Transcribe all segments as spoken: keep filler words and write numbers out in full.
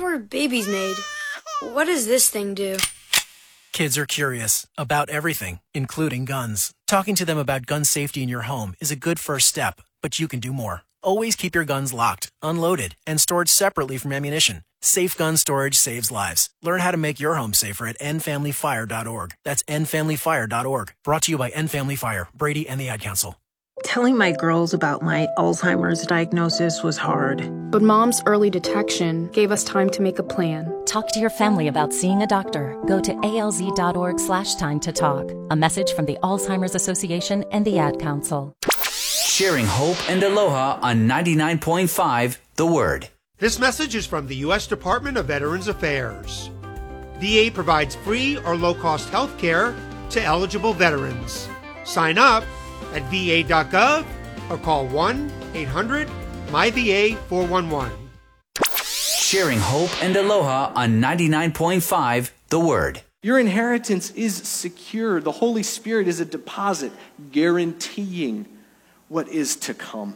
were babies made? What does this thing do? Kids are curious about everything, including guns. Talking to them about gun safety in your home is a good first step, but you can do more. Always keep your guns locked, unloaded, and stored separately from ammunition. Safe gun storage saves lives. Learn how to make your home safer at end family fire dot org. That's end family fire dot org. Brought to you by End Family Fire, Brady, and the Ad Council. Telling my girls about my Alzheimer's diagnosis was hard. But Mom's early detection gave us time to make a plan. Talk to your family about seeing a doctor. Go to alz.org slash time to talk. A message from the Alzheimer's Association and the Ad Council. Sharing hope and aloha on ninety-nine point five The Word. This message is from the U S Department of Veterans Affairs. V A provides free or low-cost health care to eligible veterans. Sign up at v a dot gov or call one eight hundred M Y V A four one one. Sharing hope and aloha on ninety-nine point five The Word. Your inheritance is secure. The Holy Spirit is a deposit guaranteeing what is to come.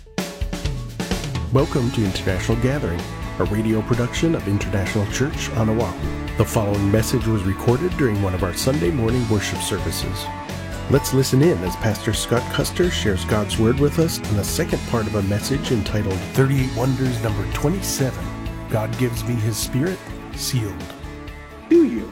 Welcome to International Gathering, a radio production of International Church on Oahu. The following message was recorded during one of our Sunday morning worship services. Let's listen in as Pastor Scott Custer shares God's Word with us in the second part of a message entitled thirty-eight Wonders number twenty-seven. God gives me His Spirit, sealed. Do you?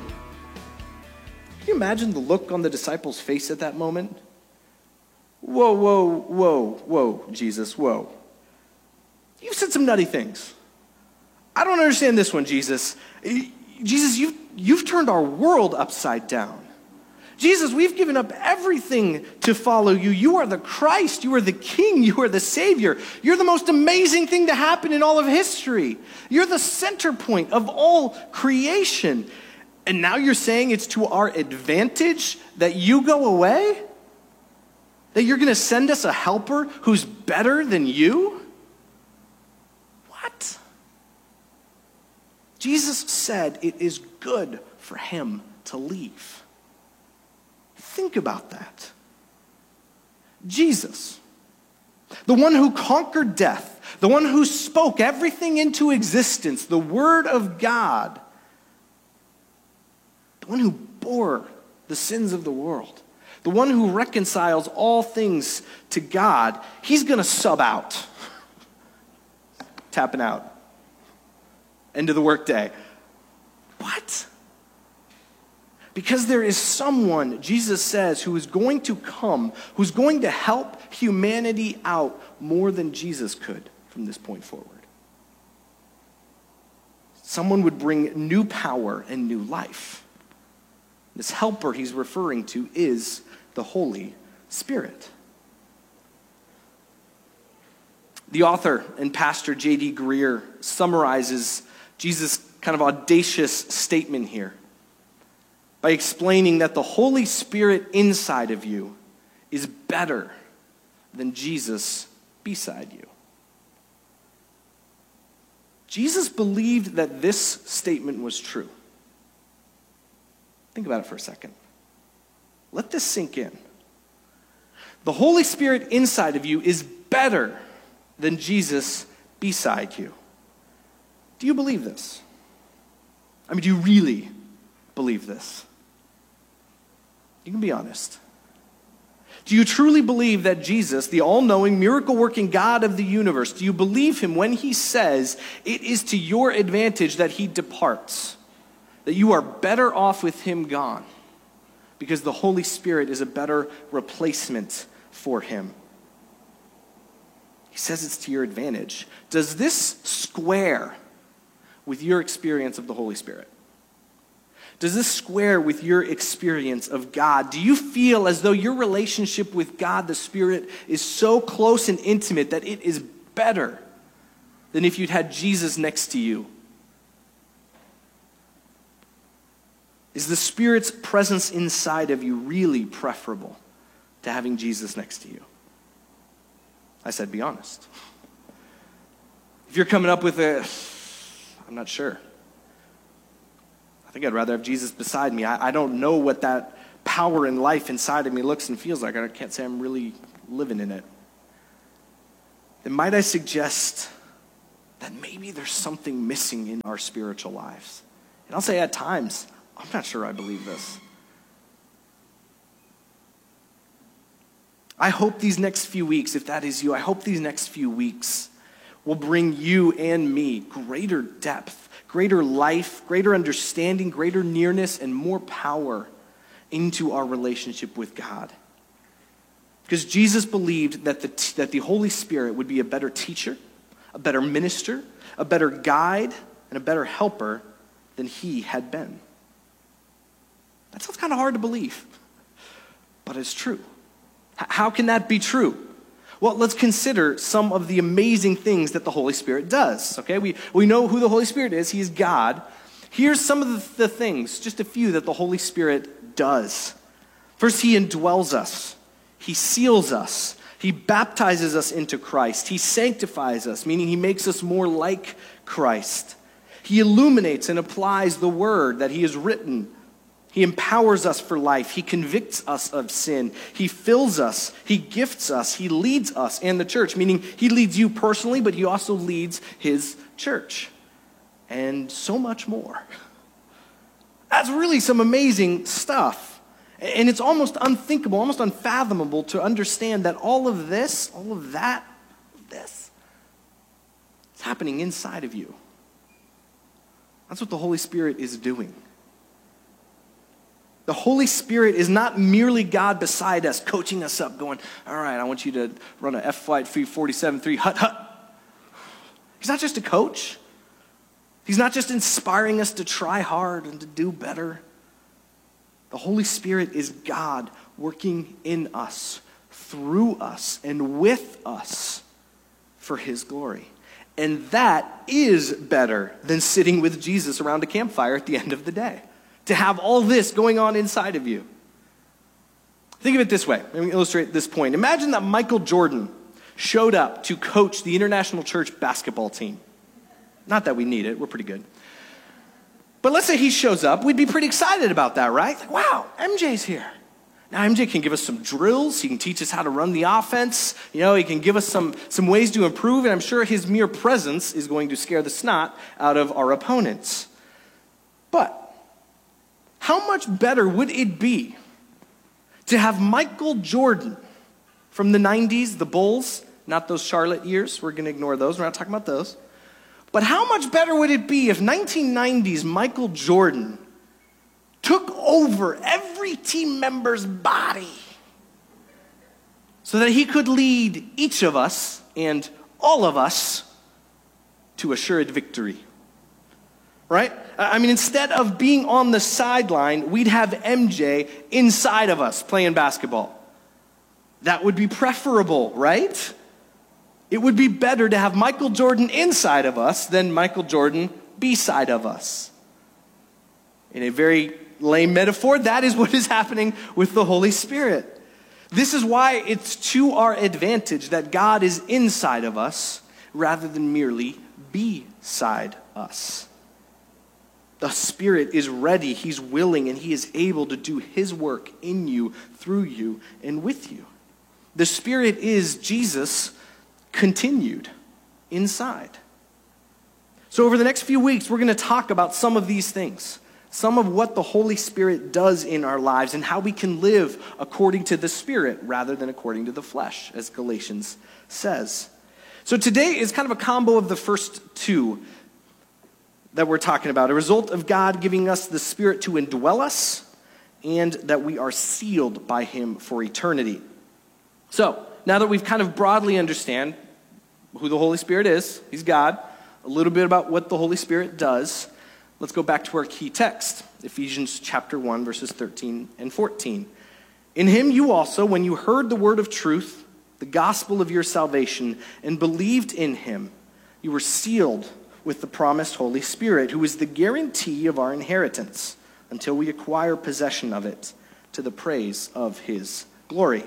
Can you imagine the look on the disciples' face at that moment? Whoa, whoa, whoa, whoa, Jesus, whoa. You've said some nutty things. I don't understand this one, Jesus. Jesus, you've, you've turned our world upside down. Jesus, we've given up everything to follow you. You are the Christ. You are the King. You are the Savior. You're the most amazing thing to happen in all of history. You're the center point of all creation. And now you're saying it's to our advantage that you go away? That you're going to send us a helper who's better than you? What? Jesus said it is good for him to leave. Think about that. Jesus, the one who conquered death, the one who spoke everything into existence, the Word of God, the one who bore the sins of the world, the one who reconciles all things to God, he's going to sub out. Tapping out. End of the workday. What? Because there is someone, Jesus says, who is going to come, who's going to help humanity out more than Jesus could from this point forward. Someone would bring new power and new life. This helper he's referring to is the Holy Spirit. The author and pastor J D Greear summarizes Jesus' kind of audacious statement here by explaining that the Holy Spirit inside of you is better than Jesus beside you. Jesus believed that this statement was true. Think about it for a second. Let this sink in. The Holy Spirit inside of you is better than Jesus beside you. Do you believe this? I mean, do you really believe this? You can be honest. Do you truly believe that Jesus, the all-knowing, miracle-working God of the universe, do you believe him when he says it is to your advantage that he departs? That you are better off with him gone because the Holy Spirit is a better replacement for him? He says it's to your advantage. Does this square with your experience of the Holy Spirit? Does this square with your experience of God? Do you feel as though your relationship with God, the Spirit, is so close and intimate that it is better than if you'd had Jesus next to you? Is the Spirit's presence inside of you really preferable to having Jesus next to you? I said, be honest. If you're coming up with a, I'm not sure. I think I'd rather have Jesus beside me. I, I don't know what that power and life inside of me looks and feels like. I can't say I'm really living in it. Then might I suggest that maybe there's something missing in our spiritual lives. And I'll say at times, I'm not sure I believe this. I hope these next few weeks, if that is you, I hope these next few weeks will bring you and me greater depth, greater life, greater understanding, greater nearness, and more power into our relationship with God. Because Jesus believed that the, t- that the Holy Spirit would be a better teacher, a better minister, a better guide, and a better helper than he had been. That sounds kind of hard to believe, but it's true. H- how can that be true? Well, let's consider some of the amazing things that the Holy Spirit does, okay? We, we know who the Holy Spirit is. He is God. Here's some of the, the things, just a few, that the Holy Spirit does. First, he indwells us. He seals us. He baptizes us into Christ. He sanctifies us, meaning he makes us more like Christ. He illuminates and applies the word that he has written. He empowers us for life. He convicts us of sin. He fills us. He gifts us. He leads us and the church, meaning he leads you personally, but he also leads his church. And so much more. That's really some amazing stuff. And it's almost unthinkable, almost unfathomable to understand that all of this, all of that, this, is happening inside of you. That's what the Holy Spirit is doing. The Holy Spirit is not merely God beside us, coaching us up, going, all right, I want you to run a F flight three forty-seven three, hut, hut. He's not just a coach. He's not just inspiring us to try hard and to do better. The Holy Spirit is God working in us, through us, and with us for his glory. And that is better than sitting with Jesus around a campfire at the end of the day. To have all this going on inside of you. Think of it this way. Let me illustrate this point. Imagine that Michael Jordan showed up to coach the International Church basketball team. Not that we need it. We're pretty good. But let's say he shows up. We'd be pretty excited about that, right? Like, wow, M J's here. Now, M J can give us some drills. He can teach us how to run the offense. You know, he can give us some, some ways to improve. And I'm sure his mere presence is going to scare the snot out of our opponents. But how much better would it be to have Michael Jordan from the nineties, the Bulls, not those Charlotte years. We're going to ignore those. We're not talking about those. But how much better would it be if nineteen nineties Michael Jordan took over every team member's body so that he could lead each of us and all of us to assured victory? Right? I mean, instead of being on the sideline, we'd have M J inside of us playing basketball. That would be preferable, right? It would be better to have Michael Jordan inside of us than Michael Jordan beside of us. In a very lame metaphor, that is what is happening with the Holy Spirit. This is why it's to our advantage that God is inside of us rather than merely beside us. The Spirit is ready, He's willing, and He is able to do His work in you, through you, and with you. The Spirit is Jesus continued inside. So over the next few weeks, we're going to talk about some of these things, some of what the Holy Spirit does in our lives and how we can live according to the Spirit rather than according to the flesh, as Galatians says. So today is kind of a combo of the first two that we're talking about, a result of God giving us the Spirit to indwell us and that we are sealed by Him for eternity. So, now that we've kind of broadly understand who the Holy Spirit is, He's God, a little bit about what the Holy Spirit does, let's go back to our key text, Ephesians chapter one, verses thirteen and fourteen. In Him you also, when you heard the word of truth, the gospel of your salvation, and believed in Him, you were sealed with the promised Holy Spirit, who is the guarantee of our inheritance until we acquire possession of it to the praise of His glory.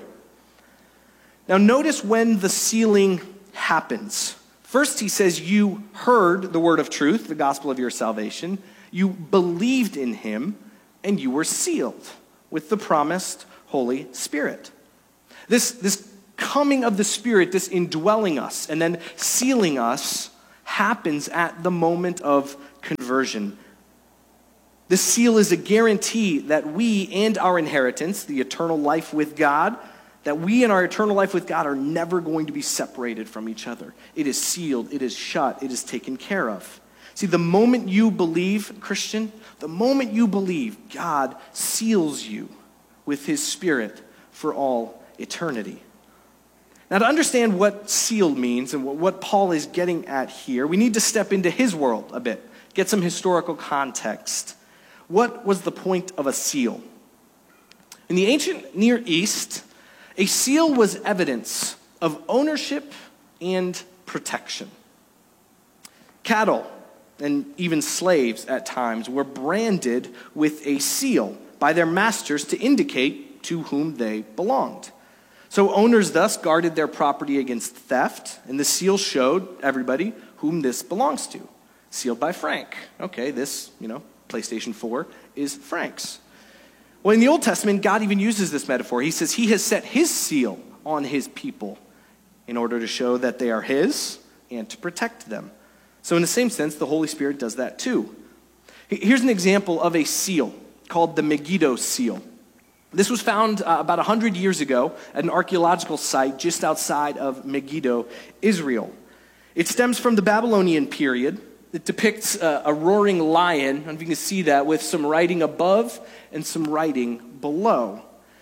Now notice when the sealing happens. First he says you heard the word of truth, the gospel of your salvation. You believed in Him, and you were sealed with the promised Holy Spirit. This, this coming of the Spirit, this indwelling us and then sealing us, happens at the moment of conversion. The seal is a guarantee that we and our inheritance, the eternal life with God, that we and our eternal life with God are never going to be separated from each other. It is sealed, it is shut, it is taken care of. See, the moment you believe, Christian, the moment you believe, God seals you with his Spirit for all eternity. Now, to understand what sealed means and what Paul is getting at here, we need to step into his world a bit, get some historical context. What was the point of a seal? In the ancient Near East, a seal was evidence of ownership and protection. Cattle and even slaves at times were branded with a seal by their masters to indicate to whom they belonged. So owners thus guarded their property against theft, and the seal showed everybody whom this belongs to. Sealed by Frank. Okay, this, you know, PlayStation four is Frank's. Well, in the Old Testament, God even uses this metaphor. He says he has set his seal on his people in order to show that they are his and to protect them. So in the same sense, the Holy Spirit does that too. Here's an example of a seal called the Megiddo seal. This was found uh, about one hundred years ago at an archaeological site just outside of Megiddo, Israel. It stems from the Babylonian period. It depicts uh, a roaring lion, I don't know if you can see that, with some writing above and some writing below.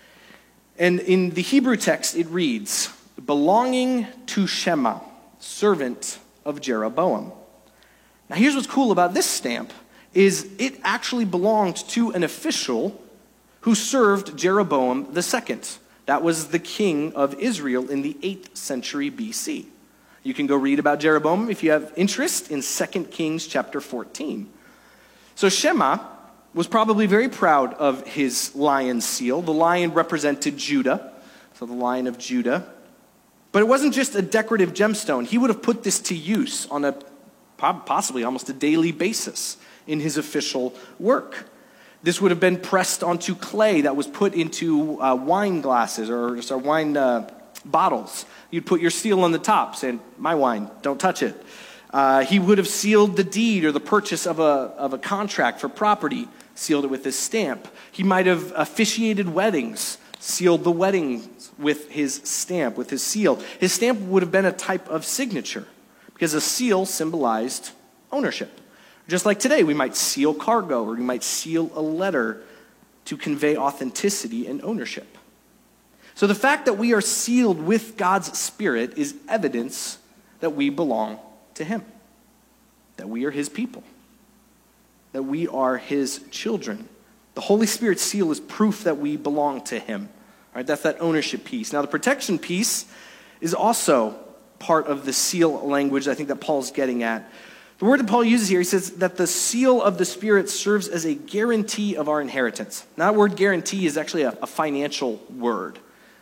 And in the Hebrew text, it reads, belonging to Shema, servant of Jeroboam. Now here's what's cool about this stamp, is it actually belonged to an official who served Jeroboam the second. That was the king of Israel in the eighth century B C. You can go read about Jeroboam if you have interest in Second Kings chapter fourteen. So Shema was probably very proud of his lion seal. The lion represented Judah, so the Lion of Judah. But it wasn't just a decorative gemstone. He would have put this to use on a possibly almost a daily basis in his official work. This would have been pressed onto clay that was put into uh, wine glasses or, or wine uh, bottles. You'd put your seal on the top saying, my wine, don't touch it. Uh, he would have sealed the deed or the purchase of a, of a contract for property, sealed it with his stamp. He might have officiated weddings, sealed the weddings with his stamp, with his seal. His stamp would have been a type of signature because a seal symbolized ownership. Just like today, we might seal cargo or we might seal a letter to convey authenticity and ownership. So the fact that we are sealed with God's Spirit is evidence that we belong to him, that we are his people, that we are his children. The Holy Spirit seal is proof that we belong to him. All right, that's that ownership piece. Now the protection piece is also part of the seal language I think that Paul's getting at. The word that Paul uses here, he says that the seal of the Spirit serves as a guarantee of our inheritance. Now, that word guarantee is actually a, a financial word.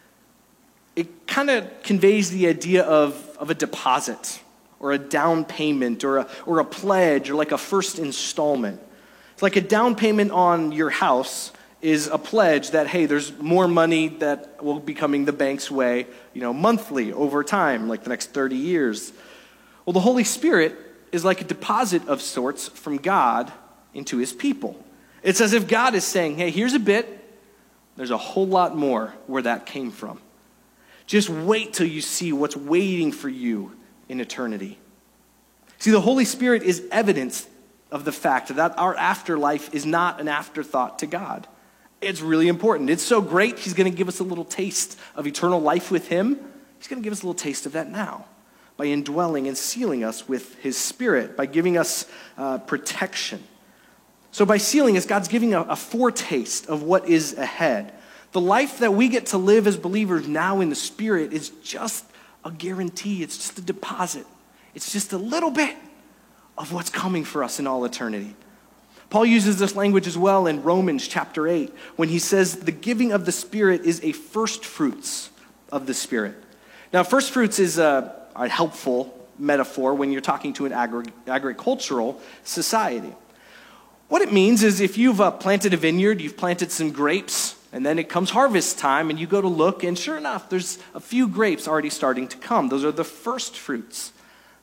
It kind of conveys the idea of, of a deposit or a down payment or a, or a pledge or like a first installment. It's like a down payment on your house is a pledge that, hey, there's more money that will be coming the bank's way, you know, monthly over time, like the next thirty years. Well, the Holy Spirit is like a deposit of sorts from God into his people. It's as if God is saying, hey, here's a bit. There's a whole lot more where that came from. Just wait till you see what's waiting for you in eternity. See, the Holy Spirit is evidence of the fact that our afterlife is not an afterthought to God. It's really important. It's so great, he's going to give us a little taste of eternal life with him. He's going to give us a little taste of that now by indwelling and sealing us with his Spirit, by giving us uh, protection. So by sealing us, God's giving a, a foretaste of what is ahead. The life that we get to live as believers now in the Spirit is just a guarantee. It's just a deposit. It's just a little bit of what's coming for us in all eternity. Paul uses this language as well in Romans chapter eight when he says the giving of the Spirit is a first fruits of the Spirit. Now, first fruits is a, a helpful metaphor when you're talking to an agri- agricultural society. What it means is if you've uh, planted a vineyard, you've planted some grapes, and then it comes harvest time, and you go to look, and sure enough, there's a few grapes already starting to come. Those are the first fruits.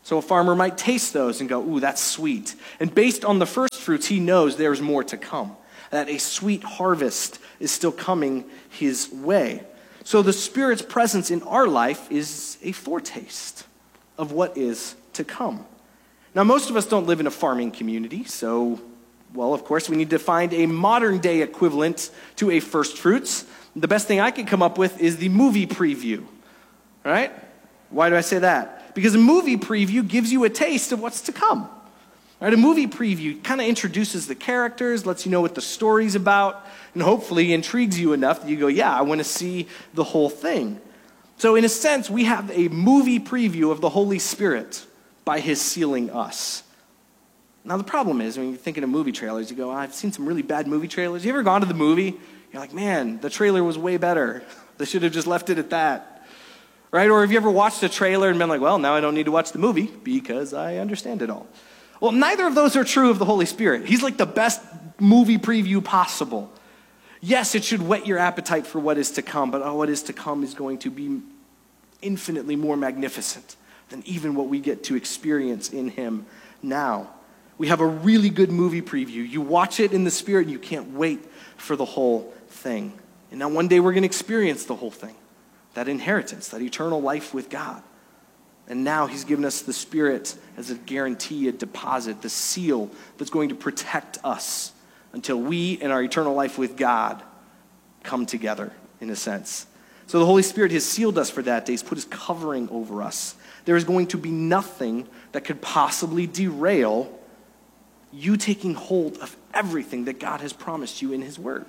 So a farmer might taste those and go, ooh, that's sweet. And based on the first fruits, he knows there's more to come, that a sweet harvest is still coming his way. So the Spirit's presence in our life is a foretaste of what is to come. Now, most of us don't live in a farming community, so, well, of course, we need to find a modern-day equivalent to a first fruits. The best thing I can come up with is the movie preview, right? Why do I say that? Because a movie preview gives you a taste of what's to come. Right? A movie preview kind of introduces the characters, lets you know what the story's about, and hopefully intrigues you enough that you go, yeah, I want to see the whole thing. So in a sense, we have a movie preview of the Holy Spirit by his sealing us. Now the problem is, when you think of movie trailers, you go, I've seen some really bad movie trailers. You ever gone to the movie? You're like, man, the trailer was way better. They should have just left it at that. Right? Or have you ever watched a trailer and been like, well, now I don't need to watch the movie because I understand it all. Well, neither of those are true of the Holy Spirit. He's like the best movie preview possible. Yes, it should whet your appetite for what is to come, but oh, what is to come is going to be infinitely more magnificent than even what we get to experience in him now. We have a really good movie preview. You watch it in the Spirit and you can't wait for the whole thing. And now one day we're going to experience the whole thing, that inheritance, that eternal life with God. And now he's given us the Spirit as a guarantee, a deposit, the seal that's going to protect us until we and our eternal life with God come together, in a sense. So the Holy Spirit has sealed us for that day. He's put his covering over us. There is going to be nothing that could possibly derail you taking hold of everything that God has promised you in his word.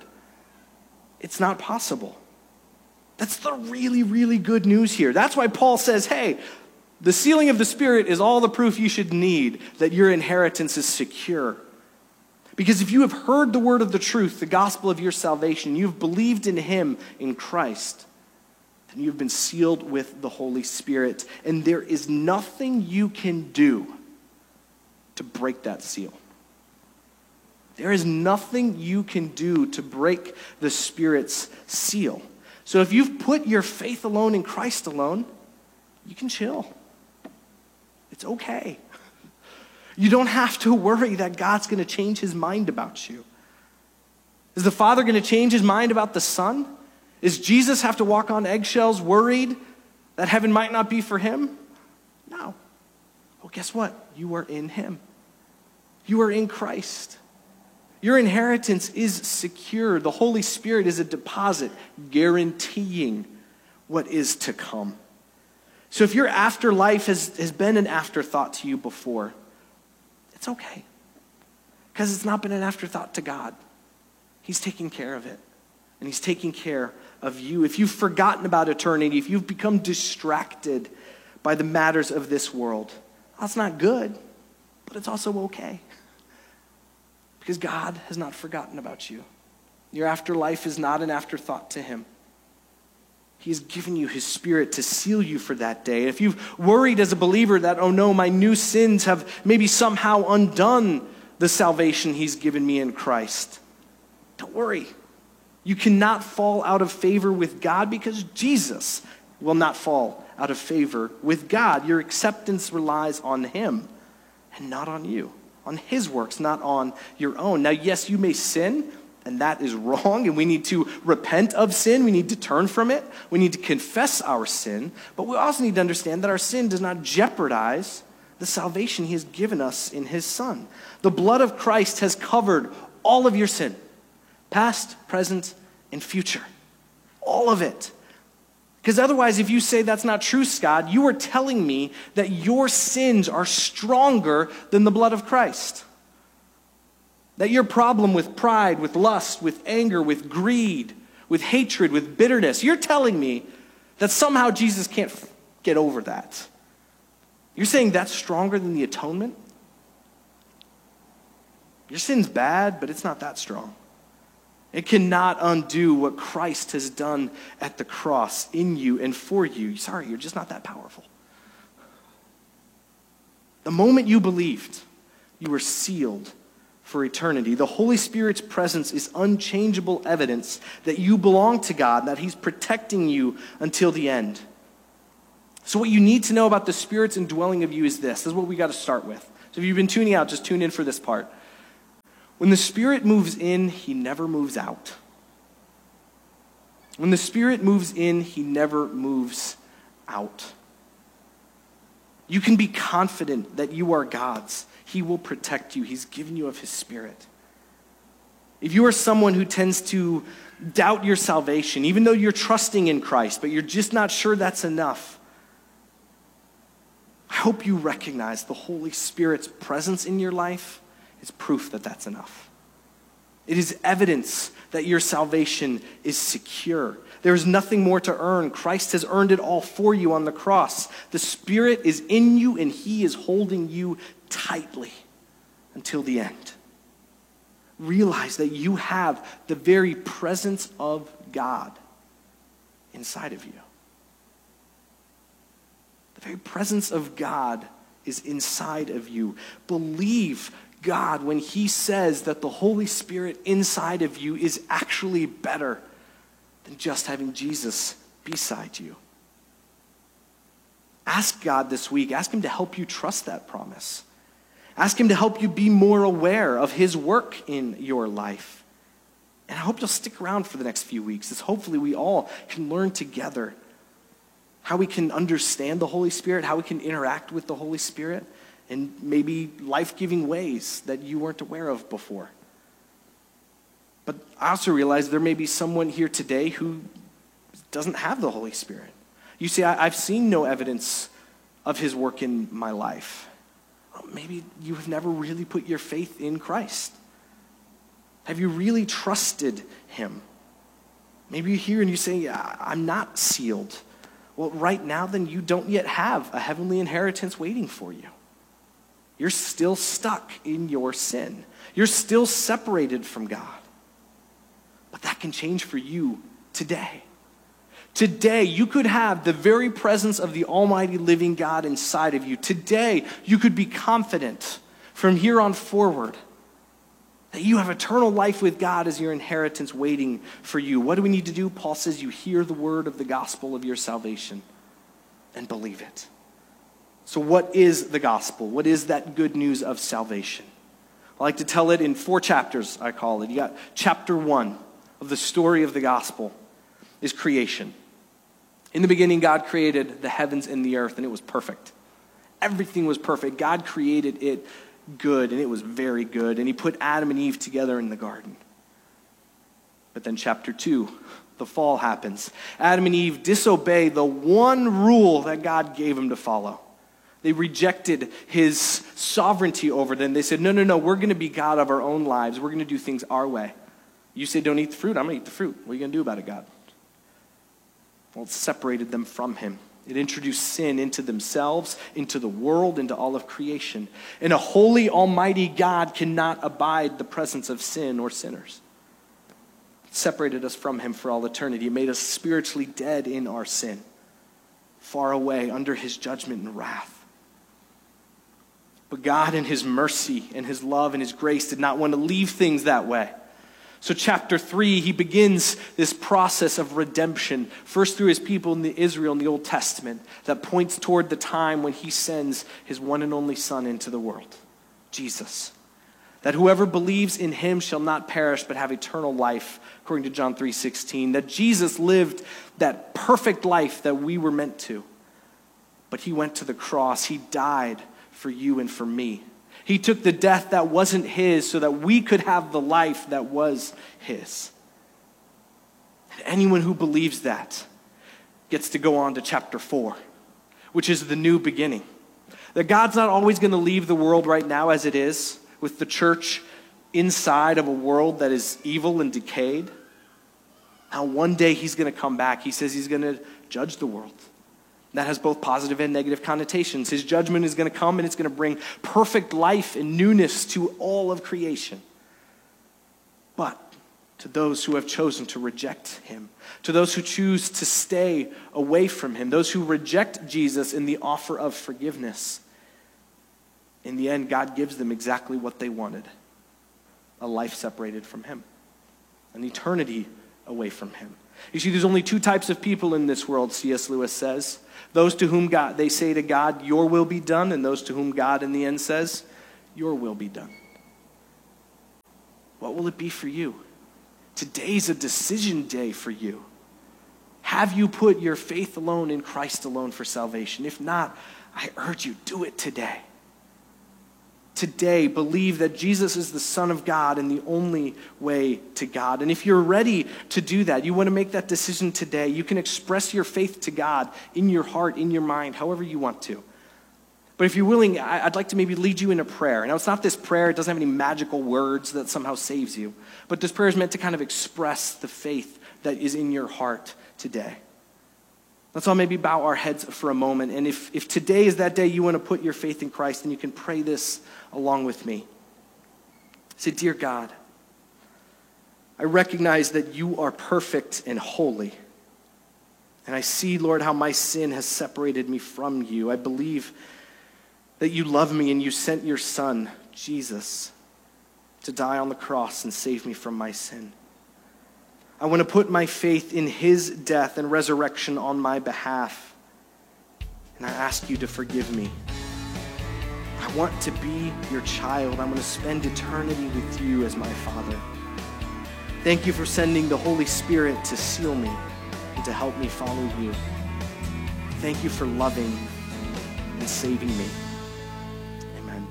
It's not possible. That's the really, really good news here. That's why Paul says, hey, the sealing of the Spirit is all the proof you should need that your inheritance is secure. Because if you have heard the word of the truth, the gospel of your salvation, you've believed in him, in Christ, then you've been sealed with the Holy Spirit. And there is nothing you can do to break that seal. There is nothing you can do to break the Spirit's seal. So if you've put your faith alone in Christ alone, you can chill. It's okay. You don't have to worry that God's going to change his mind about you. Is the Father going to change his mind about the Son? Is Jesus have to walk on eggshells worried that heaven might not be for him? No. Well, guess what? You are in him. You are in Christ. Your inheritance is secure. The Holy Spirit is a deposit guaranteeing what is to come. So if your afterlife has, has been an afterthought to you before, it's okay. Because it's not been an afterthought to God. He's taking care of it. And he's taking care of you. If you've forgotten about eternity, if you've become distracted by the matters of this world, that's not good, but it's also okay. Because God has not forgotten about you. Your afterlife is not an afterthought to him. He's given you his Spirit to seal you for that day. If you've worried as a believer that, oh no, my new sins have maybe somehow undone the salvation he's given me in Christ, don't worry. You cannot fall out of favor with God because Jesus will not fall out of favor with God. Your acceptance relies on him and not on you, on his works, not on your own. Now, yes, you may sin, and that is wrong, and we need to repent of sin. We need to turn from it. We need to confess our sin, but we also need to understand that our sin does not jeopardize the salvation he has given us in his Son. The blood of Christ has covered all of your sin, past, present, and future. All of it. Because otherwise, if you say that's not true, Scott, you are telling me that your sins are stronger than the blood of Christ. That your problem with pride, with lust, with anger, with greed, with hatred, with bitterness, you're telling me that somehow Jesus can't get over that. You're saying that's stronger than the atonement? Your sin's bad, but it's not that strong. It cannot undo what Christ has done at the cross in you and for you. Sorry, you're just not that powerful. The moment you believed, you were sealed for eternity. The Holy Spirit's presence is unchangeable evidence that you belong to God, that he's protecting you until the end. So what you need to know about the Spirit's indwelling of you is this. This is what we got to start with. So if you've been tuning out, just tune in for this part. When the Spirit moves in, he never moves out. When the Spirit moves in, he never moves out. You can be confident that you are God's. He will protect you. He's given you of his Spirit. If you are someone who tends to doubt your salvation, even though you're trusting in Christ, but you're just not sure that's enough, I hope you recognize the Holy Spirit's presence in your life is proof that that's enough. It is evidence that your salvation is secure. There is nothing more to earn. Christ has earned it all for you on the cross. The Spirit is in you and he is holding you tightly until the end. Realize that you have the very presence of God inside of you. The very presence of God is inside of you. Believe God when he says that the Holy Spirit inside of you is actually better than just having Jesus beside you. Ask God this week, ask him to help you trust that promise. Ask him to help you be more aware of his work in your life. And I hope you'll stick around for the next few weeks, as hopefully we all can learn together how we can understand the Holy Spirit, how we can interact with the Holy Spirit, in maybe life-giving ways that you weren't aware of before. But I also realize there may be someone here today who doesn't have the Holy Spirit. You say, I've seen no evidence of his work in my life. Well, maybe you have never really put your faith in Christ. Have you really trusted him? Maybe you're here and you say, I'm not sealed. Well, right now, then you don't yet have a heavenly inheritance waiting for you. You're still stuck in your sin. You're still separated from God. But that can change for you today. Today, you could have the very presence of the Almighty living God inside of you. Today, you could be confident from here on forward that you have eternal life with God as your inheritance waiting for you. What do we need to do? Paul says you hear the word of the gospel of your salvation and believe it. So what is the gospel? What is that good news of salvation? I like to tell it in four chapters, I call it. You got chapter one of the story of the gospel is creation. In the beginning, God created the heavens and the earth, and it was perfect. Everything was perfect. God created it good, and it was very good. And he put Adam and Eve together in the garden. But then chapter two, the fall happens. Adam and Eve disobey the one rule that God gave them to follow. They rejected his sovereignty over them. They said, no, no, no, we're going to be God of our own lives. We're going to do things our way. You say don't eat the fruit, I'm going to eat the fruit. What are you going to do about it, God? Well, it separated them from him. It introduced sin into themselves, into the world, into all of creation. And a holy, almighty God cannot abide the presence of sin or sinners. It separated us from him for all eternity. It made us spiritually dead in our sin, far away under his judgment and wrath. But God in his mercy and his love and his grace did not want to leave things that way. So chapter three, he begins this process of redemption, first through his people in the Israel in the Old Testament, that points toward the time when he sends his one and only Son into the world, Jesus. That whoever believes in him shall not perish but have eternal life, according to John three sixteen. That Jesus lived that perfect life that we were meant to. But he went to the cross. He died for you and for me. He took the death that wasn't his so that we could have the life that was his. And anyone who believes that gets to go on to chapter four, which is the new beginning. That God's not always going to leave the world right now as it is, with the church inside of a world that is evil and decayed. Now one day he's going to come back. He says he's going to judge the world. That has both positive and negative connotations. His judgment is going to come and it's going to bring perfect life and newness to all of creation. But to those who have chosen to reject him, to those who choose to stay away from him, those who reject Jesus in the offer of forgiveness, in the end, God gives them exactly what they wanted: a life separated from him, an eternity away from him. You see, there's only two types of people in this world, C S Lewis says. Those to whom God, they say to God, your will be done, and those to whom God in the end says, your will be done. What will it be for you? Today's a decision day for you. Have you put your faith alone in Christ alone for salvation? If not, I urge you, do it today. Today, believe that Jesus is the Son of God and the only way to God. And if you're ready to do that, you want to make that decision today, you can express your faith to God in your heart, in your mind, however you want to. But if you're willing, I'd like to maybe lead you in a prayer. Now, it's not this prayer, it doesn't have any magical words that somehow saves you. But this prayer is meant to kind of express the faith that is in your heart today. Let's all maybe bow our heads for a moment. And if, if today is that day you want to put your faith in Christ, then you can pray this along with me. Say, dear God, I recognize that you are perfect and holy. And I see, Lord, how my sin has separated me from you. I believe that you love me and you sent your Son, Jesus, to die on the cross and save me from my sin. I want to put my faith in his death and resurrection on my behalf. And I ask you to forgive me. I want to be your child. I want to spend eternity with you as my Father. Thank you for sending the Holy Spirit to seal me and to help me follow you. Thank you for loving and saving me. Amen.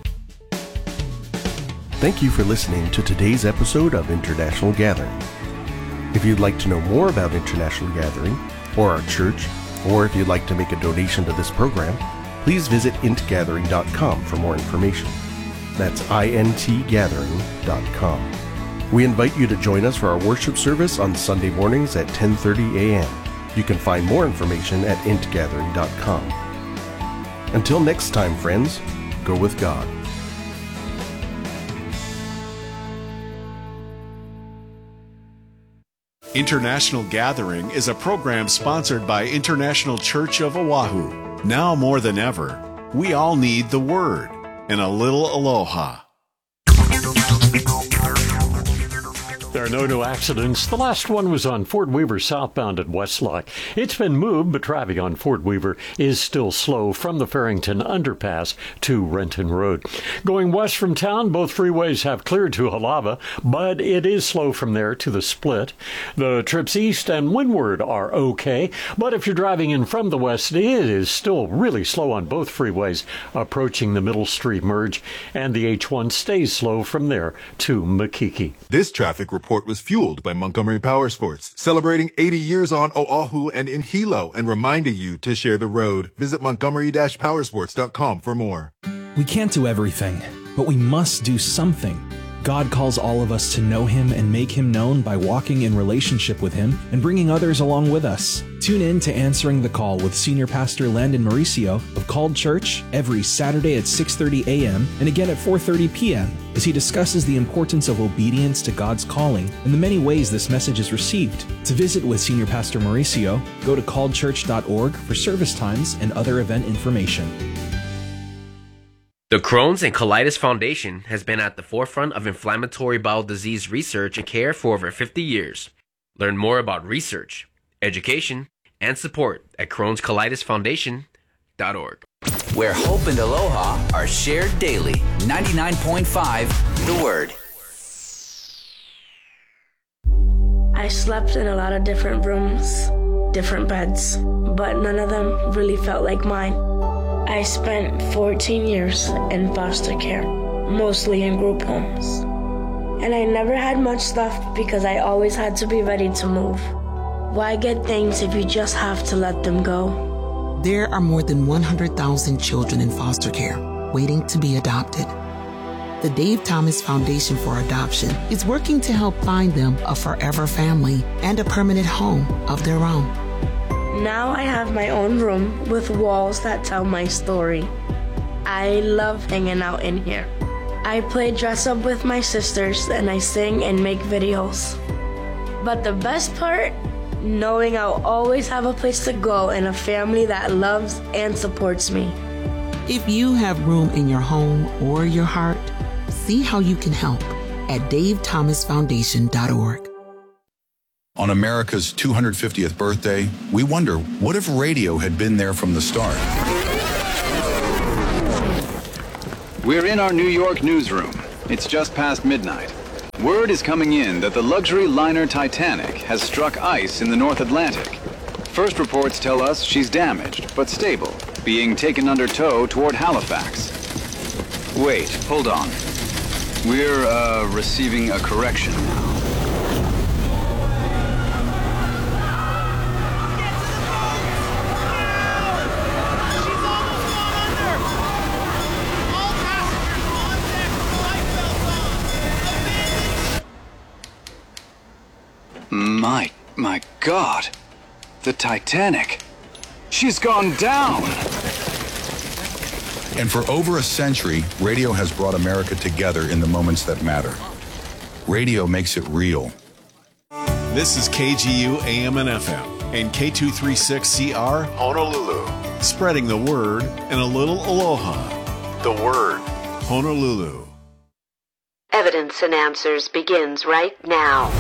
Thank you for listening to today's episode of International Gathering. If you'd like to know more about International Gathering or our church, or if you'd like to make a donation to this program, please visit int gathering dot com for more information. That's int gathering dot com. We invite you to join us for our worship service on Sunday mornings at ten thirty a.m. You can find more information at int gathering dot com. Until next time, friends, go with God. International Gathering is a program sponsored by International Church of Oahu. Now more than ever, we all need the Word and a little aloha. There are no new accidents. The last one was on Fort Weaver southbound at Westlock. It's been moved, but traffic on Fort Weaver is still slow from the Farrington Underpass to Renton Road. Going west from town, both freeways have cleared to Halava, but it is slow from there to the split. The trips east and windward are okay, but if you're driving in from the west, it is still really slow on both freeways approaching the Middle Street merge, and the H one stays slow from there to Makiki. This traffic report was fueled by Montgomery Powersports, celebrating eighty years on Oahu and in Hilo and reminding you to share the road. Visit montgomery dash powersports dot com for more. We can't do everything, but we must do something. God calls all of us to know Him and make Him known by walking in relationship with Him and bringing others along with us. Tune in to Answering the Call with Senior Pastor Landon Mauricio of Called Church every Saturday at six thirty a.m. and again at four thirty p.m. as he discusses the importance of obedience to God's calling and the many ways this message is received. To visit with Senior Pastor Mauricio, go to called church dot org for service times and other event information. The Crohn's and Colitis Foundation has been at the forefront of inflammatory bowel disease research and care for over fifty years. Learn more about research, education, and support at crohns colitis foundation dot org. Where hope and aloha are shared daily. ninety-nine point five The Word. I slept in a lot of different rooms, different beds, but none of them really felt like mine. I spent fourteen years in foster care, mostly in group homes. And I never had much stuff because I always had to be ready to move. Why get things if you just have to let them go? There are more than one hundred thousand children in foster care waiting to be adopted. The Dave Thomas Foundation for Adoption is working to help find them a forever family and a permanent home of their own. Now I have my own room with walls that tell my story. I love hanging out in here. I play dress up with my sisters and I sing and make videos. But the best part, knowing I'll always have a place to go and a family that loves and supports me. If you have room in your home or your heart, see how you can help at dave thomas foundation dot org. On America's two hundred fiftieth birthday, we wonder, what if radio had been there from the start? We're in our New York newsroom. It's just past midnight. Word is coming in that the luxury liner Titanic has struck ice in the North Atlantic. First reports tell us she's damaged, but stable, being taken under tow toward Halifax. Wait, hold on. We're, uh, receiving a correction now. My, my God, the Titanic, she's gone down. And for over a century, radio has brought America together in the moments that matter. Radio makes it real. This is K G U A M and F M and K two thirty-six C R Honolulu, spreading the word and a little aloha. The word, Honolulu. Evidence and Answers begins right now.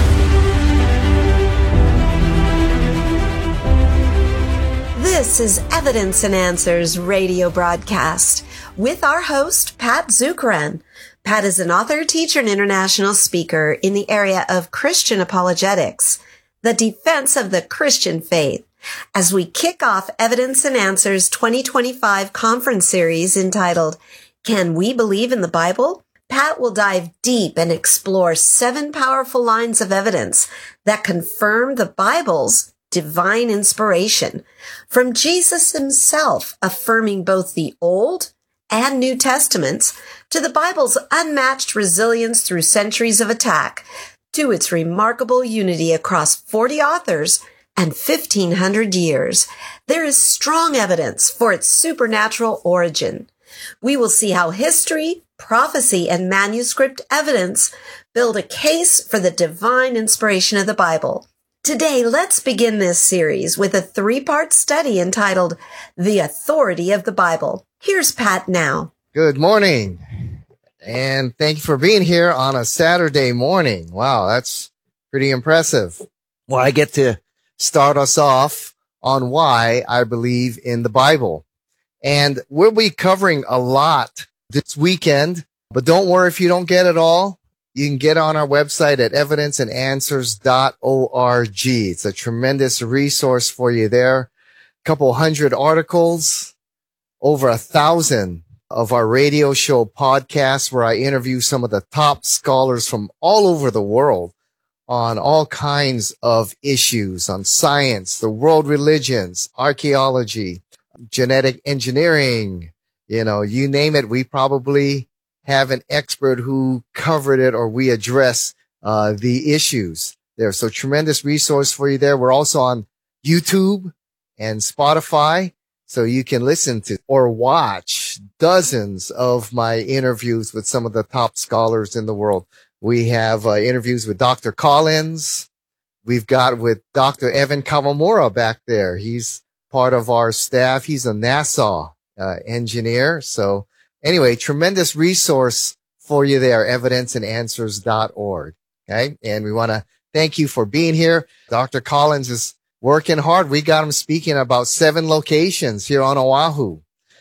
This is Evidence and Answers radio broadcast with our host, Pat Zukeran. Pat is an author, teacher, and international speaker in the area of Christian apologetics, the defense of the Christian faith. As we kick off Evidence and Answers twenty twenty-five conference series entitled, Can We Believe in the Bible? Pat will dive deep and explore seven powerful lines of evidence that confirm the Bible's divine inspiration, from Jesus himself affirming both the Old and New Testaments, to the Bible's unmatched resilience through centuries of attack, to its remarkable unity across forty authors and fifteen hundred years. There is strong evidence for its supernatural origin. We will see how history, prophecy, and manuscript evidence build a case for the divine inspiration of the Bible. Today, let's begin this series with a three-part study entitled The Authority of the Bible. Here's Pat now. Good morning, and thank you for being here on a Saturday morning. Wow, that's pretty impressive. Well, I get to start us off on why I believe in the Bible. And we'll be covering a lot this weekend, but don't worry if you don't get it all. You can get on our website at evidence and answers dot org. It's a tremendous resource for you there. A couple hundred articles, over a thousand of our radio show podcasts where I interview some of the top scholars from all over the world on all kinds of issues, on science, the world religions, archaeology, genetic engineering, you know, you name it. We probably have an expert who covered it, or we address uh the issues there. So tremendous resource for you there. We're also on YouTube and Spotify, so you can listen to or watch dozens of my interviews with some of the top scholars in the world. We have uh, interviews with Doctor Collins. We've got with Doctor Evan Kawamura back there. He's part of our staff. He's a NASA uh, engineer. So anyway, tremendous resource for you there, evidence and answers dot org. Okay. And we want to thank you for being here. Doctor Collins is working hard. We got him speaking about seven locations here on Oahu.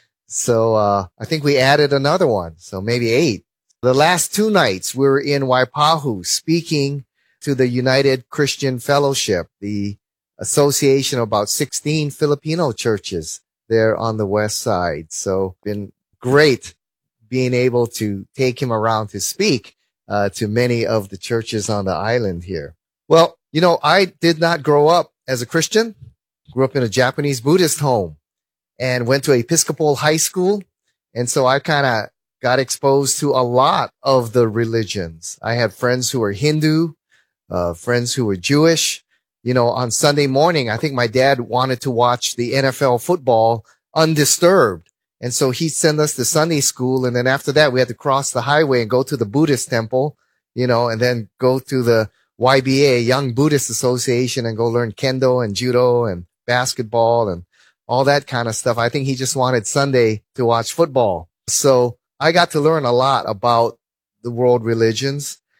So, uh, I think we added another one. So maybe eight. The last two nights we were in Waipahu speaking to the United Christian Fellowship, the association of about sixteen Filipino churches there on the west side. So been great being able to take him around to speak uh, to many of the churches on the island here. Well, you know, I did not grow up as a Christian. Grew up in a Japanese Buddhist home and went to Episcopal high school. And so I kind of got exposed to a lot of the religions. I had friends who were Hindu, uh, friends who were Jewish. You know, on Sunday morning, I think my dad wanted to watch the N F L football undisturbed. And so he'd send us to Sunday school. And then after that, we had to cross the highway and go to the Buddhist temple, you know, and then go to the Y B A, Young Buddhist Association, and go learn kendo and judo and basketball and all that kind of stuff. I think he just wanted Sunday to watch football. So I got to learn a lot about the world religions.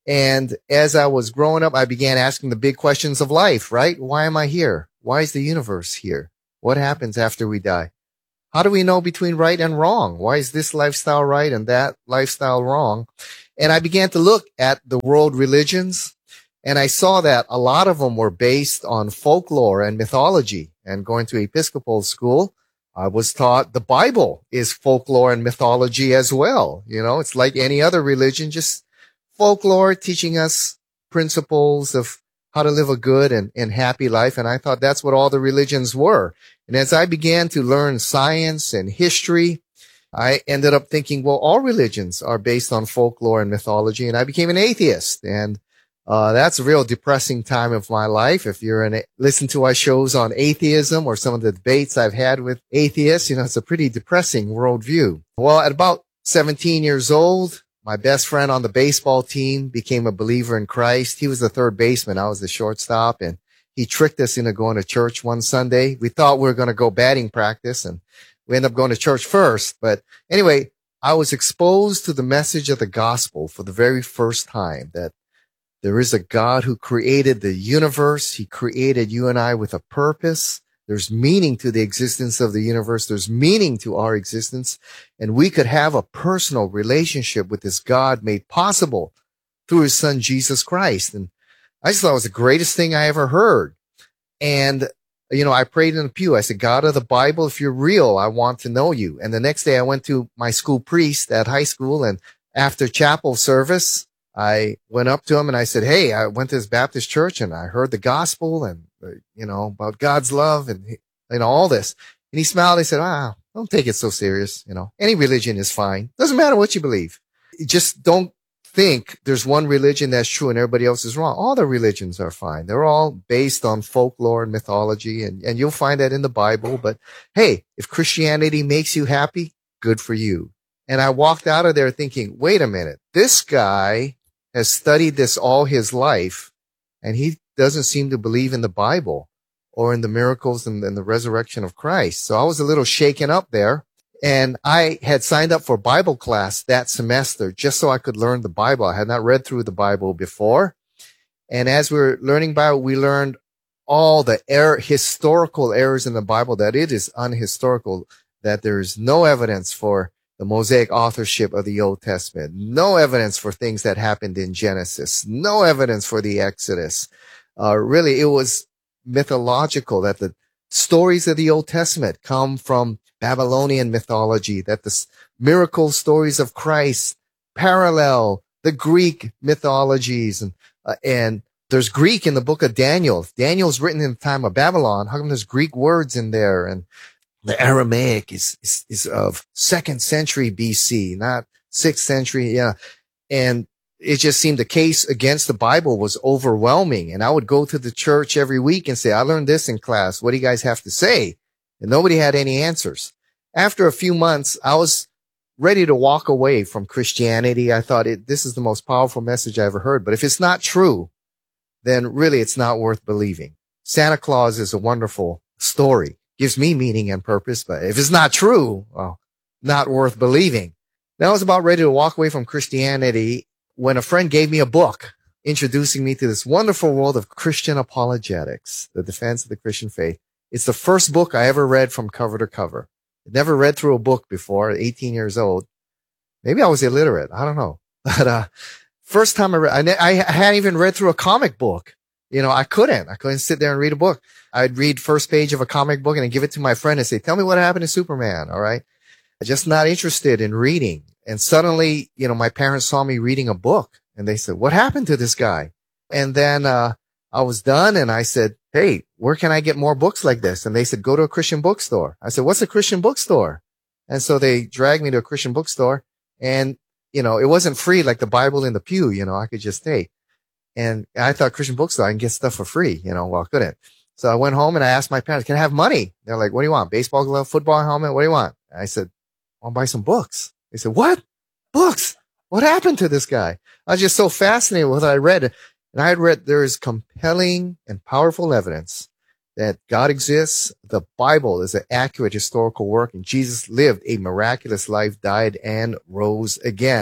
And as I was growing up, I began asking the big questions of life, right? Why am I here? Why is the universe here? What happens after we die? How do we know between right and wrong? Why is this lifestyle right and that lifestyle wrong? And I began to look at the world religions, and I saw that a lot of them were based on folklore and mythology. And going to Episcopal school, I was taught the Bible is folklore and mythology as well. You know, it's like any other religion, just folklore teaching us principles of how to live a good and, and happy life. And I thought that's what all the religions were. And as I began to learn science and history, I ended up thinking, well, all religions are based on folklore and mythology. And I became an atheist. And uh, that's a real depressing time of my life. If you're an, listen to our shows on atheism or some of the debates I've had with atheists, you know, it's a pretty depressing worldview. Well, at about seventeen years old, my best friend on the baseball team became a believer in Christ. He was the third baseman. I was the shortstop, and he tricked us into going to church one Sunday. We thought we were going to go batting practice, and we ended up going to church first. But anyway, I was exposed to the message of the gospel for the very first time, that there is a God who created the universe. He created you and I with a purpose. There's meaning to the existence of the universe. There's meaning to our existence. And we could have a personal relationship with this God made possible through his son, Jesus Christ. And I just thought it was the greatest thing I ever heard. And, you know, I prayed in the pew. I said, God of the Bible, if you're real, I want to know you. And the next day I went to my school priest at high school, and after chapel service, I went up to him and I said, hey, I went to this Baptist church and I heard the gospel and, you know, about God's love and, you know, all this. And he smiled. He said, ah, don't take it so serious. You know, any religion is fine. Doesn't matter what you believe. Just don't think there's one religion that's true and everybody else is wrong. All the religions are fine. They're all based on folklore and mythology, and, and you'll find that in the Bible. But hey, if Christianity makes you happy, good for you. And I walked out of there thinking, wait a minute, this guy has studied this all his life, and he doesn't seem to believe in the Bible or in the miracles and, and the resurrection of Christ. So I was a little shaken up there, and I had signed up for Bible class that semester just so I could learn the Bible. I had not read through the Bible before. And as we were learning Bible, we learned all the error, historical errors in the Bible, that it is unhistorical, that there is no evidence for the Mosaic authorship of the Old Testament, no evidence for things that happened in Genesis, no evidence for the Exodus. Uh, really, it was mythological, that the stories of the Old Testament come from Babylonian mythology, that the miracle stories of Christ parallel the Greek mythologies. And, uh, and there's Greek in the book of Daniel. Daniel's written in the time of Babylon. How come there's Greek words in there? And the Aramaic is, is, is of second century B C, not sixth century. Yeah. And it just seemed the case against the Bible was overwhelming. And I would go to the church every week and say, I learned this in class. What do you guys have to say? And nobody had any answers. After a few months, I was ready to walk away from Christianity. I thought it, this is the most powerful message I ever heard. But if it's not true, then really it's not worth believing. Santa Claus is a wonderful story. Gives me meaning and purpose, but if it's not true, well, not worth believing. Now I was about ready to walk away from Christianity when a friend gave me a book introducing me to this wonderful world of Christian apologetics, the defense of the Christian faith. It's the first book I ever read from cover to cover. I'd never read through a book before, at eighteen years old. Maybe I was illiterate. I don't know. But, uh, first time I read, I, I hadn't even read through a comic book. You know, I couldn't. I couldn't sit there and read a book. I'd read first page of a comic book and then give it to my friend and say, tell me what happened to Superman. All right. I'm just not interested in reading. And suddenly, you know, my parents saw me reading a book and they said, what happened to this guy? And then, uh, I was done and I said, hey, where can I get more books like this? And they said, go to a Christian bookstore. I said, what's a Christian bookstore? And so they dragged me to a Christian bookstore, and, you know, it wasn't free like the Bible in the pew. You know, I could just take. And I thought Christian bookstore, I can get stuff for free. You know, well, I couldn't. So I went home and I asked my parents, can I have money? They're like, what do you want? Baseball glove, football helmet? What do you want? I said, I'll buy some books. They said, what? Books? What happened to this guy? I was just so fascinated with what I read. And I had read there is compelling and powerful evidence that God exists. The Bible is an accurate historical work, and Jesus lived a miraculous life, died, and rose again.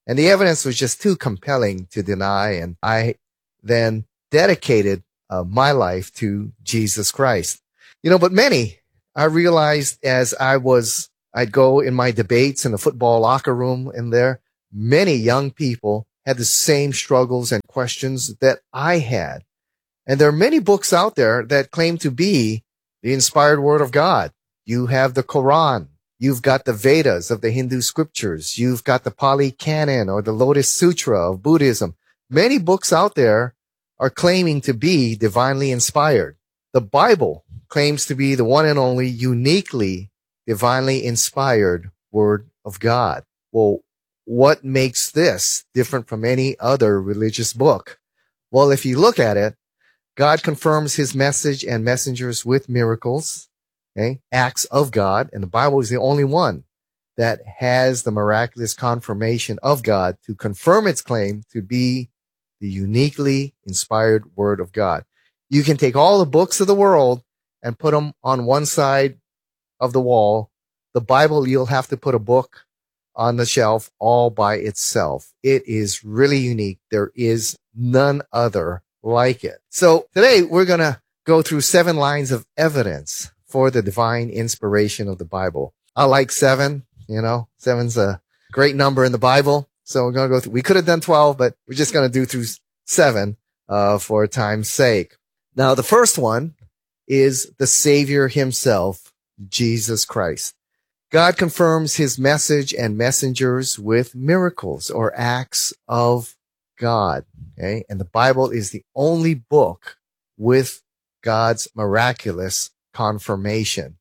And the evidence was just too compelling to deny. And I then dedicated uh, my life to Jesus Christ. You know, but many, I realized as I was, I'd go in my debates in the football locker room in there, many young people had the same struggles and questions that I had. And there are many books out there that claim to be the inspired word of God. You have the Quran. You've got the Vedas of the Hindu scriptures. You've got the Pali Canon or the Lotus Sutra of Buddhism. Many books out there are claiming to be divinely inspired. The Bible claims to be the one and only uniquely divinely inspired word of God. Well, what makes this different from any other religious book? Well, if you look at it, God confirms his message and messengers with miracles, okay, acts of God, and the Bible is the only one that has the miraculous confirmation of God to confirm its claim to be the uniquely inspired word of God. You can take all the books of the world and put them on one side of the wall. The Bible, you'll have to put a book on the shelf all by itself. It is really unique. There is none other like it. So today we're going to go through seven lines of evidence for the divine inspiration of the Bible. I like seven, you know, seven's a great number in the Bible. So we're going to go through, we could have done twelve, but we're just going to do through seven, uh, for time's sake. Now, the first one is the Savior himself, Jesus Christ. God confirms his message and messengers with miracles or acts of God. Okay. And the Bible is the only book with God's miraculous confirmation.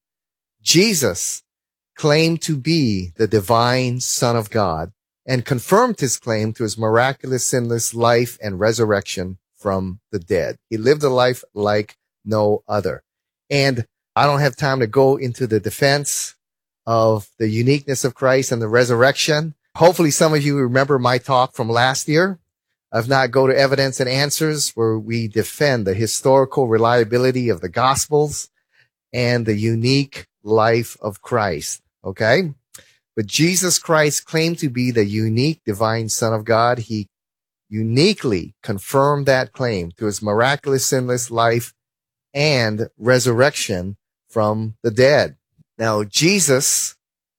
Jesus claimed to be the divine Son of God and confirmed his claim to his miraculous sinless life and resurrection from the dead. He lived a life like no other. And I don't have time to go into the defense of the uniqueness of Christ and the resurrection. Hopefully some of you remember my talk from last year. If not, go to Evidence and Answers, where we defend the historical reliability of the Gospels and the unique life of Christ. Okay? But Jesus Christ claimed to be the unique divine Son of God. He uniquely confirmed that claim to his miraculous sinless life and resurrection from the dead. Now, Jesus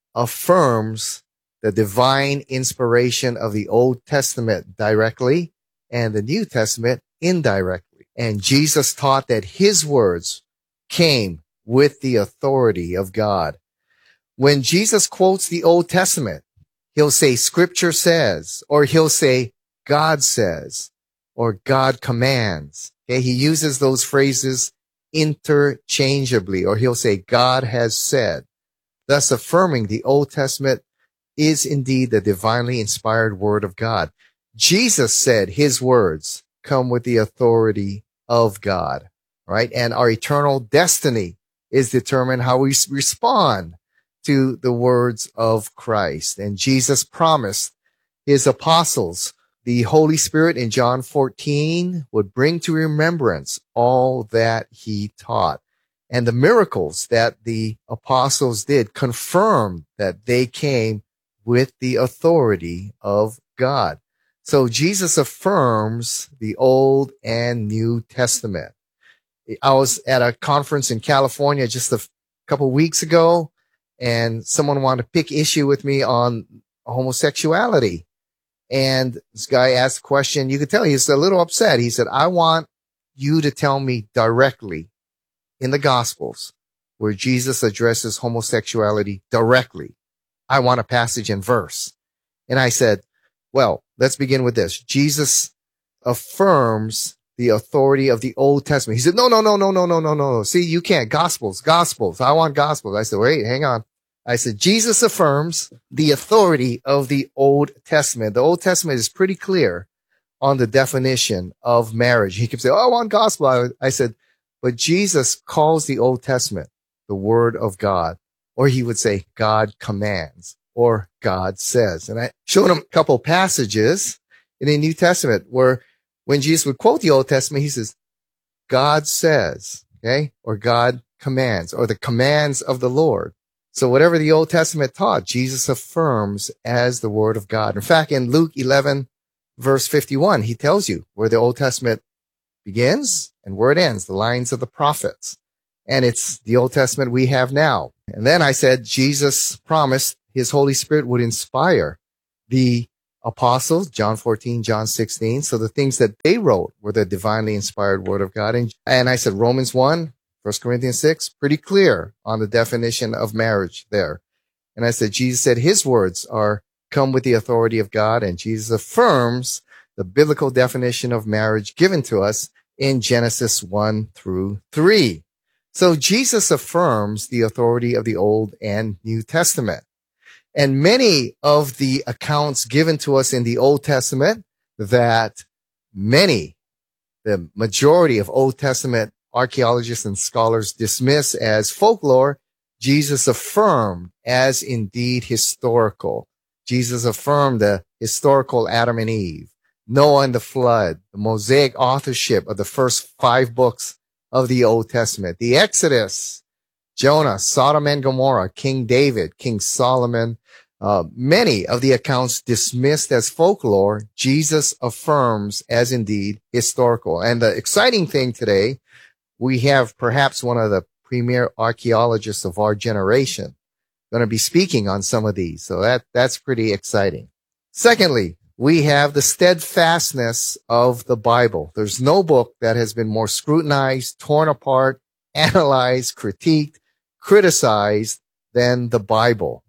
affirms the divine inspiration of the Old Testament directly and the New Testament indirectly. And Jesus taught that his words came with the authority of God. When Jesus quotes the Old Testament, he'll say Scripture says, or he'll say God says, or God commands. Okay, he uses those phrases interchangeably, or he'll say God has said, thus affirming the Old Testament is indeed the divinely inspired word of God. Jesus said his words come with the authority of God, right? And our eternal destiny is determined how we respond to the words of Christ. And Jesus promised his apostles the Holy Spirit in John fourteen would bring to remembrance all that he taught. And the miracles that the apostles did confirmed that they came with the authority of God. So Jesus affirms the Old and New Testament. I was at a conference in California just a couple of weeks ago, and someone wanted to pick issue with me on homosexuality. And this guy asked a question. You could tell he was a little upset. He said, I want you to tell me directly in the Gospels where Jesus addresses homosexuality directly. I want a passage and verse. And I said, well, let's begin with this. Jesus affirms the authority of the Old Testament. He said, no, no, no, no, no, no, no, no. See, you can't. Gospels, Gospels. I want Gospels. I said, wait, hang on. I said, Jesus affirms the authority of the Old Testament. The Old Testament is pretty clear on the definition of marriage. He kept saying, oh, I want gospel. I, I said, but Jesus calls the Old Testament the word of God, or he would say God commands or God says. And I showed him a couple passages in the New Testament where when Jesus would quote the Old Testament, he says, God says, okay, or God commands, or the commands of the Lord. So whatever the Old Testament taught, Jesus affirms as the Word of God. In fact, in Luke eleven, verse fifty-one, he tells you where the Old Testament begins and where it ends, the lines of the prophets. And it's the Old Testament we have now. And then I said Jesus promised his Holy Spirit would inspire the apostles, John fourteen, John sixteen. So the things that they wrote were the divinely inspired Word of God. And, and I said Romans one, First Corinthians six, pretty clear on the definition of marriage there. And I said Jesus said his words are come with the authority of God, and Jesus affirms the biblical definition of marriage given to us in Genesis one through three. So Jesus affirms the authority of the Old and New Testament. And many of the accounts given to us in the Old Testament that many, the majority of Old Testament archaeologists and scholars dismiss as folklore, Jesus affirmed as indeed historical. Jesus affirmed the historical Adam and Eve, Noah and the flood, the Mosaic authorship of the first five books of the Old Testament, the Exodus, Jonah, Sodom and Gomorrah, King David, King Solomon, uh, many of the accounts dismissed as folklore, Jesus affirms as indeed historical. And the exciting thing today, we have perhaps one of the premier archaeologists of our generation going to be speaking on some of these. So that, that's pretty exciting. Secondly, we have the steadfastness of the Bible. There's no book that has been more scrutinized, torn apart, analyzed, critiqued, criticized than the Bible.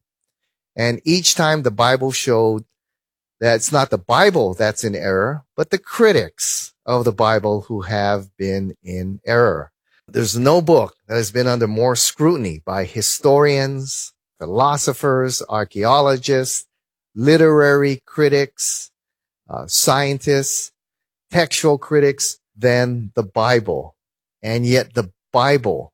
And each time the Bible showed that it's not the Bible that's in error, but the critics of the Bible who have been in error. There's no book that has been under more scrutiny by historians, philosophers, archaeologists, literary critics, uh, scientists, textual critics than the Bible. And yet the Bible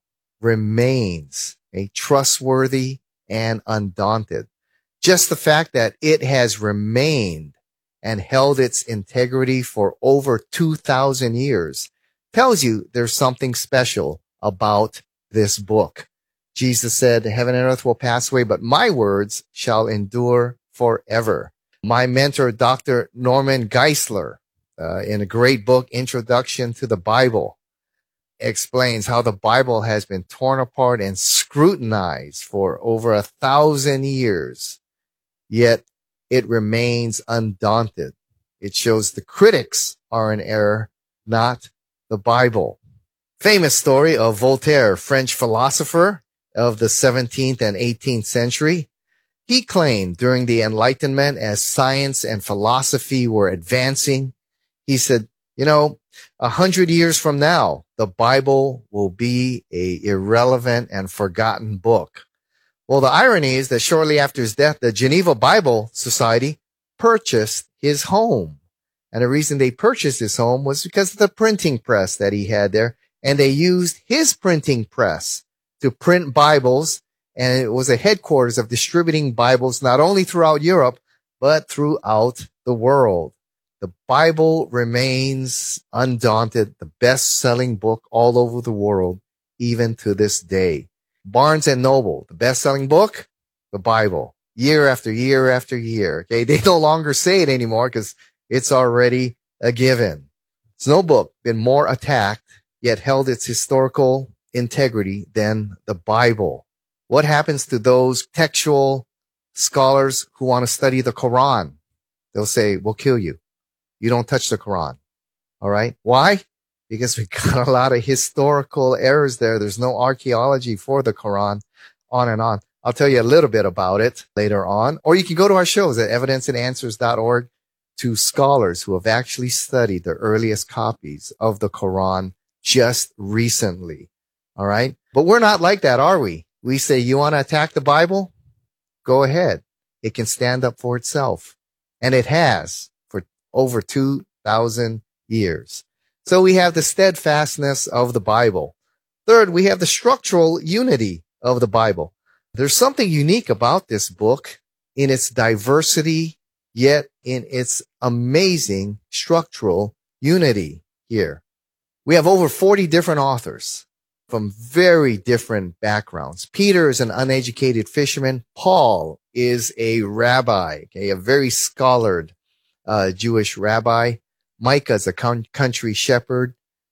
remains a trustworthy and undaunted. Just the fact that it has remained and held its integrity for over two thousand years tells you there's something special about this book. Jesus said, heaven and earth will pass away, but my words shall endure forever. My mentor, Doctor Norman Geisler, uh, in a great book, Introduction to the Bible, explains how the Bible has been torn apart and scrutinized for over a thousand years, yet it remains undaunted. It shows the critics are in error, not the Bible. Famous story of Voltaire, French philosopher of the seventeenth and eighteenth century. He claimed during the Enlightenment, as science and philosophy were advancing, he said, you know, a hundred years from now, the Bible will be a irrelevant and forgotten book. Well, the irony is that shortly after his death, the Geneva Bible Society purchased his home. And the reason they purchased his home was because of the printing press that he had there. And they used his printing press to print Bibles. And it was a headquarters of distributing Bibles, not only throughout Europe, but throughout the world. The Bible remains undaunted, the best-selling book all over the world, even to this day. Barnes and Noble, the best-selling book, the Bible, year after year after year. Okay, they no longer say it anymore because it's already a given. There's no book been more attacked, yet held its historical integrity than the Bible. What happens to those textual scholars who want to study the Quran? They'll say, we'll kill you. You don't touch the Quran. All right. Why? Because we got a lot of historical errors there. There's no archaeology for the Quran, on and on. I'll tell you a little bit about it later on. Or you can go to our shows at evidence and answers dot org to scholars who have actually studied the earliest copies of the Quran just recently. All right. But we're not like that, are we? We say, you want to attack the Bible? Go ahead. It can stand up for itself. And it has for over two thousand years. So we have the steadfastness of the Bible. Third, we have the structural unity of the Bible. There's something unique about this book in its diversity, yet in its amazing structural unity here. We have over forty different authors, from very different backgrounds. Peter is an uneducated fisherman. Paul is a rabbi, okay, a very scholared uh, Jewish rabbi. Micah is a con- country shepherd.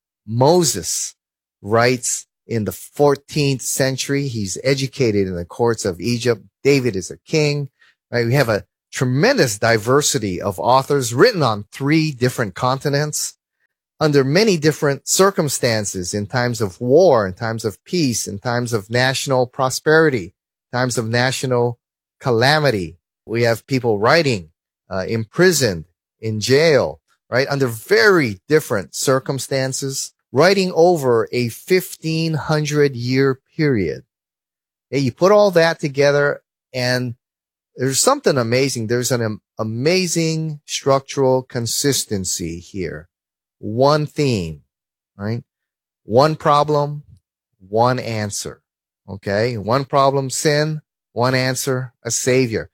Moses writes in the fourteenth century. He's educated in the courts of Egypt. David is a king. Right? We have a tremendous diversity of authors written on three different continents under many different circumstances, in times of war, in times of peace, in times of national prosperity, times of national calamity. We have people writing, uh, imprisoned, in jail, right? Under very different circumstances, writing over a fifteen hundred year period. Okay, you put all that together and there's something amazing. There's an am- amazing structural consistency here. One theme, right? One problem, one answer. Okay. One problem, sin. One answer, a savior.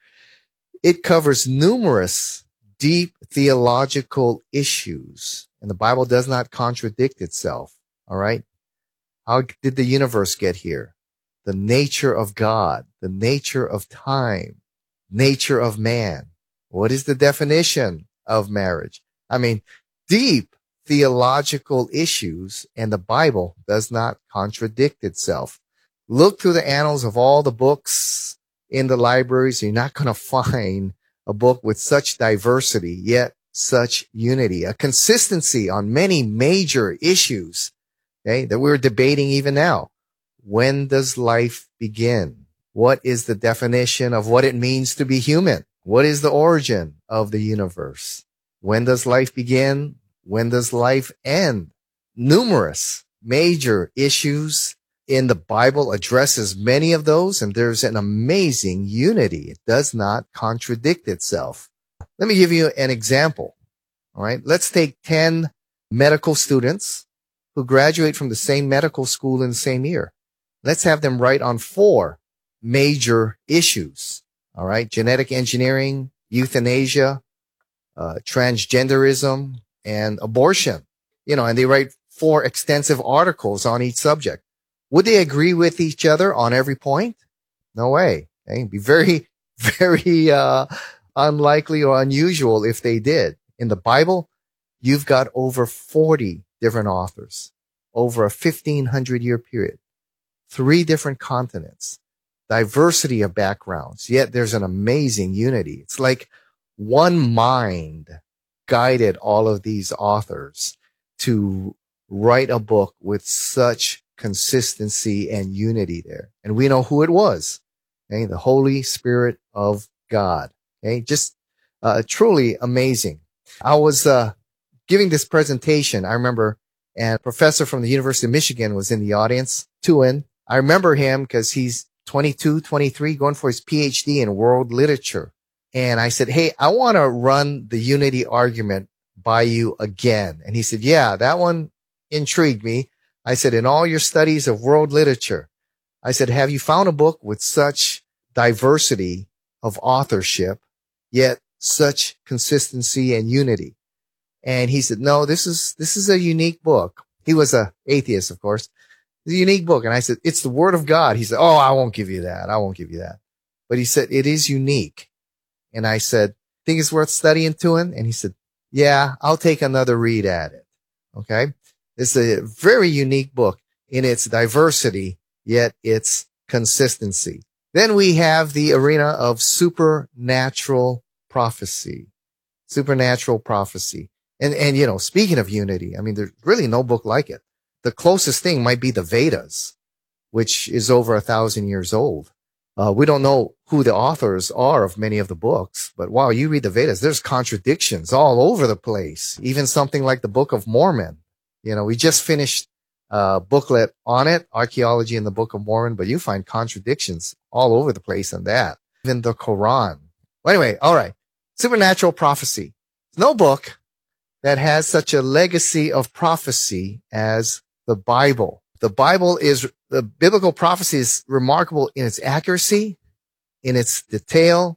It covers numerous deep theological issues, and the Bible does not contradict itself. All right. How did the universe get here? The nature of God, the nature of time, nature of man. What is the definition of marriage? I mean, deep theological issues, and the Bible does not contradict itself. Look through the annals of all the books in the libraries. You're not going to find a book with such diversity, yet such unity, a consistency on many major issues, okay, that we're debating even now. When does life begin? What is the definition of what it means to be human? What is the origin of the universe? When does life begin? When does life end? Numerous major issues in the Bible addresses many of those, and there's an amazing unity. It does not contradict itself. Let me give you an example. All right. Let's take ten medical students who graduate from the same medical school in the same year. Let's have them write on four major issues. All right. Genetic engineering, euthanasia, uh, transgenderism, and abortion. You know, and they write four extensive articles on each subject. Would they agree with each other on every point? No way. Okay? It'd be very, very, uh, unlikely or unusual if they did. In the Bible, you've got over forty different authors over a fifteen hundred year period, three different continents, diversity of backgrounds, yet there's an amazing unity. It's like one mind guided all of these authors to write a book with such consistency and unity there. And we know who it was. Okay? The Holy Spirit of God. Okay? Just uh, truly amazing. I was uh, giving this presentation, I remember, and a professor from the University of Michigan was in the audience, Tuin. I remember him because he's twenty-two, twenty-three, going for his P H D in world literature. And I said, hey, I want to run the unity argument by you again. And he said, yeah, that one intrigued me. I said, in all your studies of world literature, I said, have you found a book with such diversity of authorship, yet such consistency and unity? And he said, no, this is, this is a unique book. He was a atheist, of course. It's a unique book. And I said, it's the Word of God. He said, oh, I won't give you that. I won't give you that. But he said, it is unique. And I said, think it's worth studying, Tuin? And he said, yeah, I'll take another read at it. Okay. It's a very unique book in its diversity, yet its consistency. Then we have the arena of supernatural prophecy, supernatural prophecy. And, and, you know, speaking of unity, I mean, there's really no book like it. The closest thing might be the Vedas, which is over a thousand years old. Uh, we don't know who the authors are of many of the books, but wow, you read the Vedas, there's contradictions all over the place. Even something like the Book of Mormon. You know, we just finished a booklet on it, Archaeology in the Book of Mormon, but you find contradictions all over the place in that. Even the Quran. Well, anyway, all right. Supernatural prophecy. No book that has such a legacy of prophecy as the Bible. The Bible is, the biblical prophecy is remarkable in its accuracy, in its detail,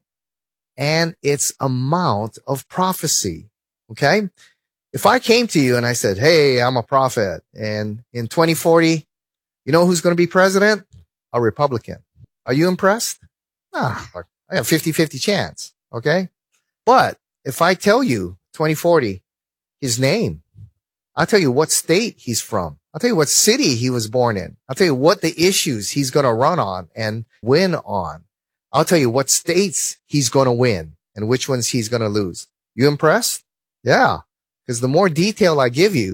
and its amount of prophecy. Okay? If I came to you and I said, hey, I'm a prophet, and in twenty forty, You know who's going to be president? A Republican. Are you impressed? Ah, I have fifty-fifty chance. Okay. But if I tell you twenty forty, his name, I'll tell you what state he's from. I'll tell you what city he was born in. I'll tell you what the issues he's going to run on and win on. I'll tell you what states he's going to win and which ones he's going to lose. You impressed? Yeah. Because the more detail I give you,